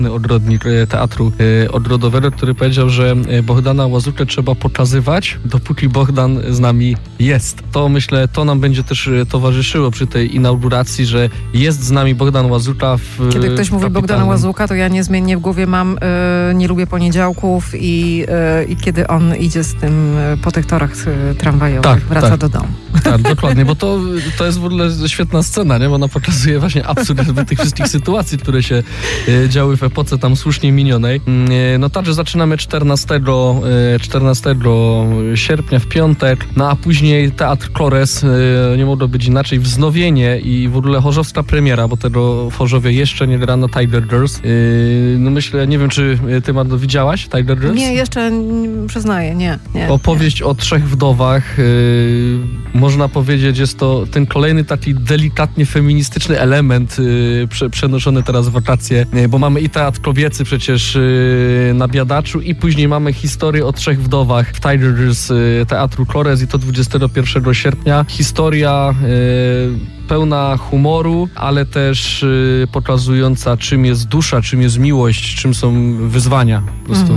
ogrodnik teatru ogrodowego, który powiedział, że Bohdana Łazukę trzeba pokazywać, dopóki Bohdan z nami jest. To myślę, to nam będzie też towarzyszyło przy tej inauguracji, że jest z nami Bohdan Łazuka Kiedy ktoś mówi Bohdana Łazuka, to ja niezmiennie w głowie mam nie lubię poniedziałków i kiedy on idzie z tym po tych torach tramwajowych, wraca do domu. Tak, dokładnie, bo to jest w ogóle świetna scena, nie? Bo ona pokazuje właśnie absurd tych wszystkich sytuacji, które się działy w epoce tam słusznie minionej. No także zaczynamy 14 sierpnia w piątek, no a później Teatr Kores, nie mogło być inaczej, wznowienie i w ogóle chorzowska premiera, bo tego w Chorzowie jeszcze nie grano Tiger Girls. No myślę, nie wiem, czy ty, Mardo, widziałaś Tiger Girls? Nie, jeszcze przyznaję, nie. Opowieść o 3 wdowach, można powiedzieć, jest to ten kolejny taki delikatnie feministyczny element przenoszony teraz w wakacje, bo mamy i teatr kobiecy przecież na Biadaczu i później mamy historię o 3 wdowach w Tiger Girls Teatru Kores i to 21 sierpnia. Historia pełna humoru, ale też pokazująca, czym jest dusza, czym jest miłość, czym są wyzwania po prostu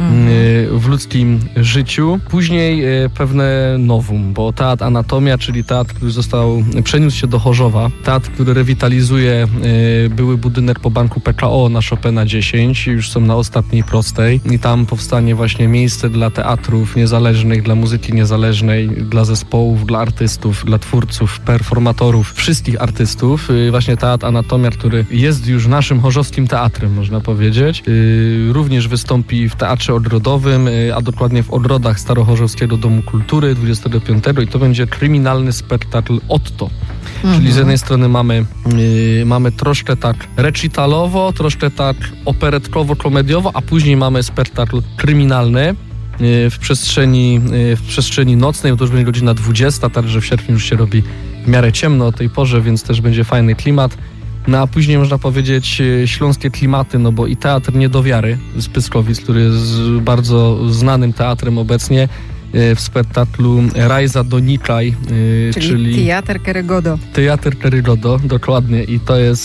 w ludzkim życiu. Później pewne nowum, bo Teatr Anatomia, czyli teatr, który przeniósł się do Chorzowa, teatr, który rewitalizuje były budynek po banku PKO na Chopina 10, już są na ostatniej prostej i tam powstanie właśnie miejsce dla teatrów niezależnych, dla muzyki niezależnej, dla zespołów, dla artystów, dla twórców, performatorów, wszystkich artystów. Właśnie Teatr Anatomia, który jest już naszym chorzowskim teatrem, można powiedzieć. Również wystąpi w Teatrze Ogrodowym, a dokładnie w ogrodach Starochorzowskiego Domu Kultury 25 i to będzie kryminalny spektakl Otto. Czyli z jednej strony mamy troszkę tak recitalowo, troszkę tak operetkowo-komediowo, a później mamy spektakl kryminalny w przestrzeni nocnej, bo to już będzie godzina 20, także w sierpniu już się robi w miarę ciemno o tej porze, więc też będzie fajny klimat. No a później można powiedzieć śląskie klimaty, no bo i Teatr Niedowiary z Pyskowic, który jest bardzo znanym teatrem obecnie, w spektaklu Rajza Donikaj, czyli Teatr Kerygodo. Teatr Kerygodo, dokładnie. I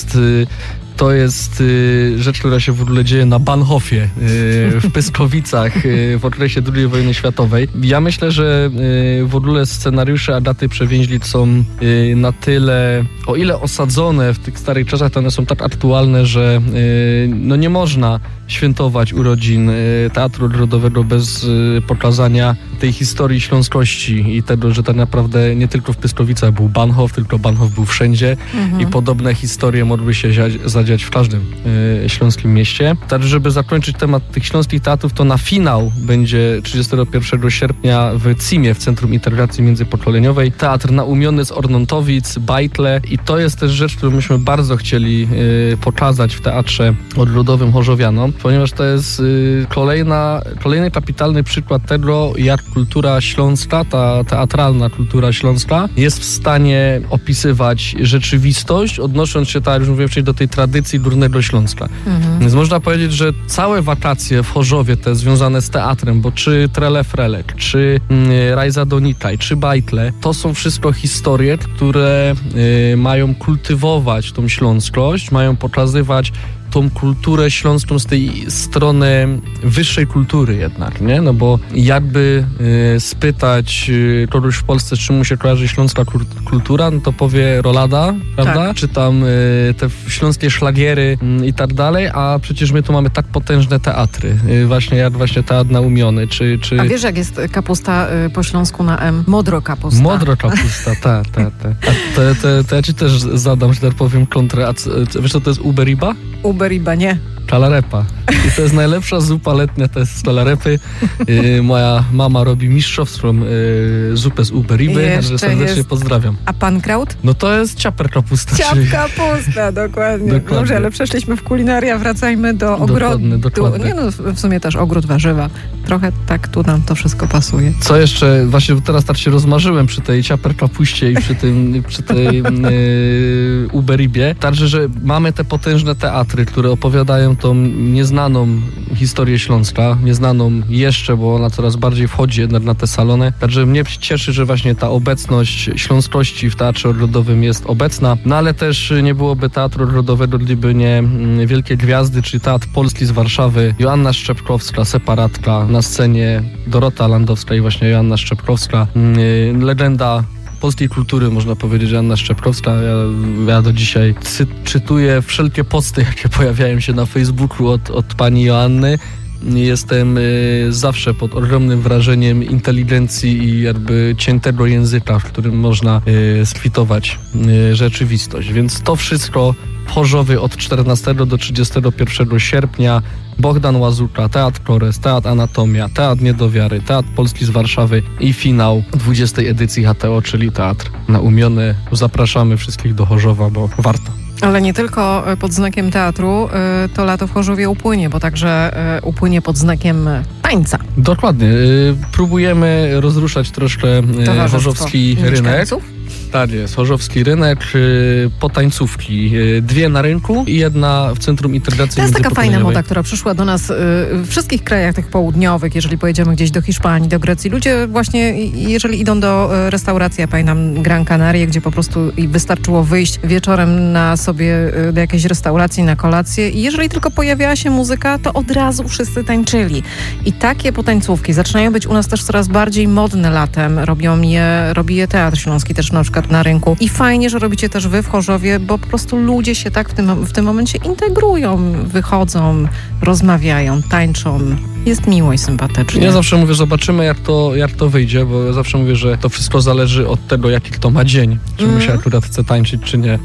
to jest rzecz, która się w ogóle dzieje na Bahnhofie w Pyskowicach w okresie II wojny światowej. Ja myślę, że w ogóle scenariusze Agaty Przewięźlic są na tyle, o ile osadzone w tych starych czasach, to one są tak aktualne, że no nie można świętować urodzin Teatru Ogrodowego bez pokazania tej historii śląskości i tego, że tak naprawdę nie tylko w Pyskowicach był Bahnhof, tylko Bahnhof był wszędzie i podobne historie mogły się zadziać w każdym śląskim mieście. Tak, żeby zakończyć temat tych śląskich teatrów, to na finał będzie 31 sierpnia w CIM-ie, w Centrum Integracji Międzypokoleniowej, teatr naumiony z Ornontowic, Bajtle i to jest też rzecz, którą myśmy bardzo chcieli pokazać w Teatrze Ogrodowym Chorzowianom, ponieważ to jest kolejny kapitalny przykład tego, jak kultura śląska, ta teatralna kultura śląska jest w stanie opisywać rzeczywistość, odnosząc się, tak jak już mówiłem wcześniej, do tej tradycji Górnego Śląska. Więc można powiedzieć, że całe wakacje w Chorzowie te związane z teatrem, bo czy Trele Frelek, czy Rajza Donikaj, czy Bajtle, to są wszystko historie, które mają kultywować tą śląskość, mają pokazywać tą kulturę śląską z tej strony wyższej kultury jednak, nie? No bo jakby spytać kogoś w Polsce, z czym mu się kojarzy śląska kultura, no to powie rolada, prawda? Tak. Czy tam te śląskie szlagiery i tak dalej, a przecież my tu mamy tak potężne teatry, jak właśnie Teatr Naumiony, czy... A wiesz, jak jest kapusta po śląsku na M? Modrokapusta. Modrokapusta, tak. To ja ci też zadam, że tak powiem, kontrę. A wiesz, co to jest uberiba? Uberiba, nie. Kalarepa. I to jest najlepsza zupa letnia, to jest z kalarepy. Moja mama robi mistrzowską zupę z uberiby, także serdecznie pozdrawiam. A pankraut? No to jest ciaper kapusta. Kapusta, dokładnie. Dobrze, ale przeszliśmy w kulinaria, wracajmy do ogrodu. Dokładnie. Nie no, w sumie też ogród warzywa. Trochę tak tu nam to wszystko pasuje. Co jeszcze, właśnie teraz tak się rozmarzyłem przy tej ciaper kapuście i przy tej uberibie. Także, że mamy te potężne teatry, które opowiadają tą nieznaną historię Śląska, nieznaną jeszcze, bo ona coraz bardziej wchodzi jednak na te salony. Także mnie cieszy, że właśnie ta obecność śląskości w Teatrze Ogrodowym jest obecna, no ale też nie byłoby Teatru Ogrodowego, gdyby nie wielkie gwiazdy, czyli Teatr Polski z Warszawy, Joanna Szczepkowska, separatka, na scenie Dorota Landowska i właśnie Joanna Szczepkowska, legenda polskiej kultury, można powiedzieć, Joanna Szczepkowska. Ja do dzisiaj czytuję wszelkie posty, jakie pojawiają się na Facebooku od pani Joanny. Jestem zawsze pod ogromnym wrażeniem inteligencji i jakby ciętego języka, w którym można skwitować rzeczywistość. Więc to wszystko w Chorzowie od 14 do 31 sierpnia. Bogdan Łazuka, Teatr Kores, Teatr Anatomia, Teatr Niedowiary, Teatr Polski z Warszawy i finał 20. edycji HTO, czyli Teatr Naumiony. Zapraszamy wszystkich do Chorzowa, bo warto. Ale nie tylko pod znakiem teatru to lato w Chorzowie upłynie, bo także upłynie pod znakiem tańca. Dokładnie. Próbujemy rozruszać troszkę chorzowski rynek. Tak jest, chorzowski rynek, potańcówki. 2 na rynku i 1 w Centrum Integracji To jest taka fajna moda, która przyszła do nas w wszystkich krajach tych południowych, jeżeli pojedziemy gdzieś do Hiszpanii, do Grecji. Ludzie właśnie, jeżeli idą do restauracji, ja pamiętam Gran Canaria, gdzie po prostu wystarczyło wyjść wieczorem do jakiejś restauracji na kolację i jeżeli tylko pojawiała się muzyka, to od razu wszyscy tańczyli. I takie potańcówki zaczynają być u nas też coraz bardziej modne latem. Robi je Teatr Śląski też na przykład na rynku. I fajnie, że robicie też wy w Chorzowie, bo po prostu ludzie się tak w tym momencie integrują, wychodzą, rozmawiają, tańczą. Jest miło i sympatycznie. Ja zawsze mówię, zobaczymy jak to wyjdzie, bo ja zawsze mówię, że to wszystko zależy od tego, jaki kto ma dzień. Czy mu się akurat chce tańczyć, czy nie.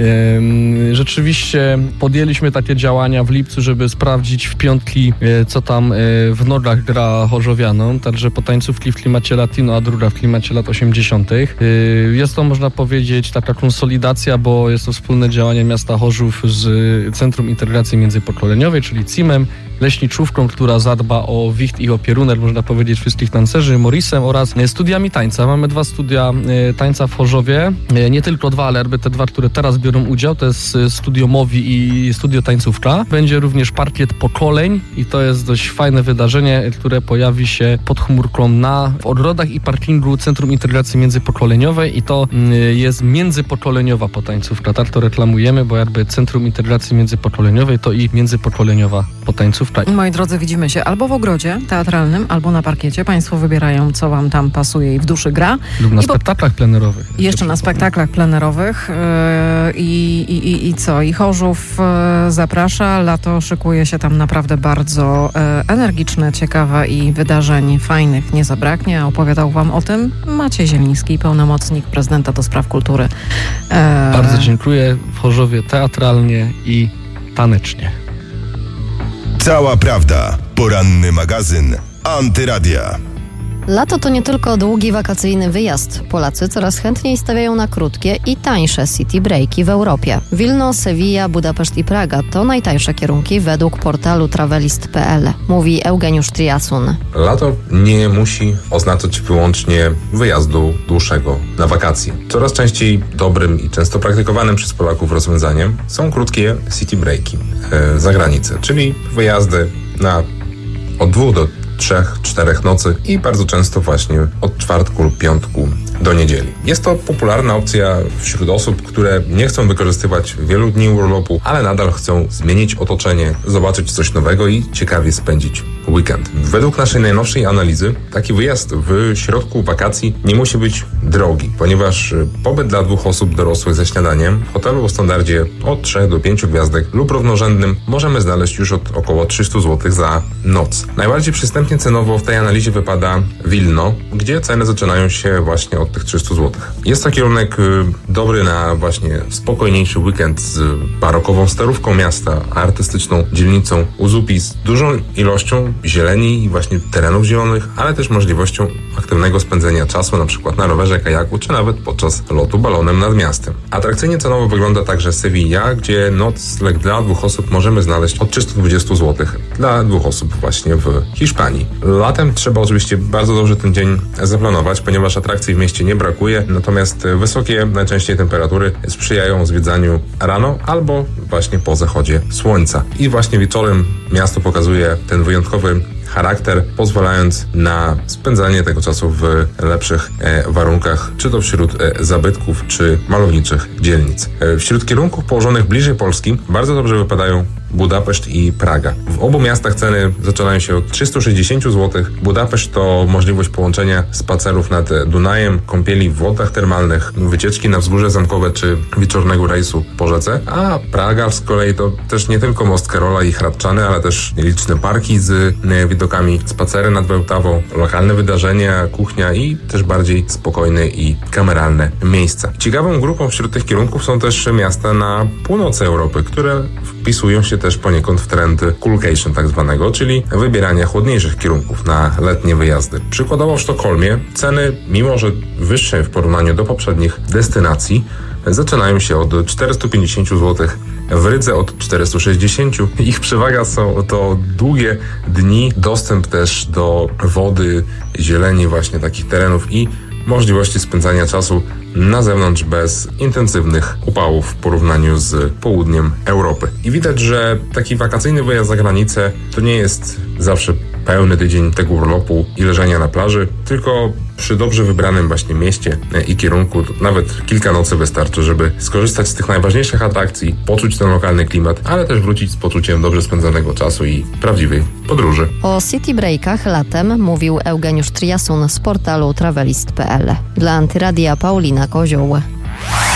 Rzeczywiście podjęliśmy takie działania w lipcu, żeby sprawdzić w piątki, co tam w nogach gra chorzowianom. Także potańcówki w klimacie latino, a druga w klimacie lat 80. Jest to, można powiedzieć, taka konsolidacja, bo jest to wspólne działanie miasta Chorzów z Centrum Integracji Międzypokoleniowej, czyli CIM-em, leśniczówką, która zadba o wicht i opierunek, można powiedzieć, wszystkich tancerzy, Morrisem oraz studiami tańca. Mamy 2 studia tańca w Chorzowie. Nie tylko 2, ale jakby te 2, które teraz biorą udział, to jest Studio Mowi i Studio Tańcówka. Będzie również parkiet pokoleń i to jest dość fajne wydarzenie, które pojawi się pod chmurką w ogrodach i parkingu Centrum Integracji Międzypokoleniowej i to jest międzypokoleniowa potańcówka. Tak to reklamujemy, bo jakby Centrum Integracji Międzypokoleniowej to i międzypokoleniowa potańcówka. Moi drodzy, widzimy się albo w ogrodzie teatralnym, albo na parkiecie. Państwo wybierają, co wam tam pasuje i w duszy gra. Lub na spektaklach plenerowych. Jeszcze na spektaklach plenerowych. I co? I Chorzów zaprasza. Lato szykuje się tam naprawdę bardzo energiczne, ciekawe i wydarzeń fajnych nie zabraknie. Opowiadał wam o tym Maciej Zieliński, pełnomocnik prezydenta do spraw kultury. Bardzo dziękuję. W Chorzowie teatralnie i tanecznie. Cała prawda. Poranny magazyn Antyradia. Lato to nie tylko długi wakacyjny wyjazd. Polacy coraz chętniej stawiają na krótkie i tańsze city breaki w Europie. Wilno, Sewilla, Budapeszt i Praga to najtańsze kierunki według portalu travelist.pl, mówi Eugeniusz Triasun. Lato nie musi oznaczać wyłącznie wyjazdu dłuższego na wakacje. Coraz częściej dobrym i często praktykowanym przez Polaków rozwiązaniem są krótkie city breaki za granicę, czyli wyjazdy od 2 do 3-4 nocy i bardzo często właśnie od czwartku lub piątku do niedzieli. Jest to popularna opcja wśród osób, które nie chcą wykorzystywać wielu dni urlopu, ale nadal chcą zmienić otoczenie, zobaczyć coś nowego i ciekawie spędzić weekend. Według naszej najnowszej analizy taki wyjazd w środku wakacji nie musi być drogi, ponieważ pobyt dla 2 osób dorosłych ze śniadaniem w hotelu o standardzie od 3 do 5 gwiazdek lub równorzędnym możemy znaleźć już od około 300 zł za noc. Najbardziej przystępnie cenowo w tej analizie wypada Wilno, gdzie ceny zaczynają się właśnie od tych 300 zł. Jest to kierunek dobry na właśnie spokojniejszy weekend z barokową starówką miasta, artystyczną dzielnicą Uzupi z dużą ilością zieleni i właśnie terenów zielonych, ale też możliwością aktywnego spędzenia czasu na przykład na rowerze, kajaku, czy nawet podczas lotu balonem nad miastem. Atrakcyjnie cenowo wygląda także Sewilla, gdzie nocleg dla 2 osób możemy znaleźć od 320 zł dla 2 osób właśnie w Hiszpanii. Hiszpanii. Latem trzeba oczywiście bardzo dobrze ten dzień zaplanować, ponieważ atrakcji w mieście nie brakuje, natomiast wysokie najczęściej temperatury sprzyjają zwiedzaniu rano albo właśnie po zachodzie słońca. I właśnie wieczorem miasto pokazuje ten wyjątkowy charakter, pozwalając na spędzanie tego czasu w lepszych warunkach, czy to wśród zabytków, czy malowniczych dzielnic. Wśród kierunków położonych bliżej Polski bardzo dobrze wypadają Budapeszt i Praga. W obu miastach ceny zaczynają się od 360 zł. Budapeszt to możliwość połączenia spacerów nad Dunajem, kąpieli w wodach termalnych, wycieczki na wzgórze zamkowe czy wieczornego rejsu po rzece, a Praga z kolei to też nie tylko most Karola i Hradczany, ale też liczne parki z widokami, spacery nad Wełtawą, lokalne wydarzenia, kuchnia i też bardziej spokojne i kameralne miejsca. Ciekawą grupą wśród tych kierunków są też miasta na północy Europy, które wpisują się też poniekąd w trend coolcation tak zwanego, czyli wybierania chłodniejszych kierunków na letnie wyjazdy. Przykładowo w Sztokholmie ceny, mimo że wyższe w porównaniu do poprzednich destynacji, zaczynają się od 450 zł, w Rydze od 460. Ich przewaga są to długie dni, dostęp też do wody, zieleni, właśnie takich terenów i możliwości spędzania czasu na zewnątrz bez intensywnych upałów w porównaniu z południem Europy. I widać, że taki wakacyjny wyjazd za granicę to nie jest zawsze pełny tydzień tego urlopu i leżenia na plaży, tylko przy dobrze wybranym właśnie mieście i kierunku nawet kilka nocy wystarczy, żeby skorzystać z tych najważniejszych atrakcji, poczuć ten lokalny klimat, ale też wrócić z poczuciem dobrze spędzonego czasu i prawdziwej podróży. O city breakach latem mówił Eugeniusz Triasun z portalu travelist.pl. Dla Antyradia Paulina Kozioł.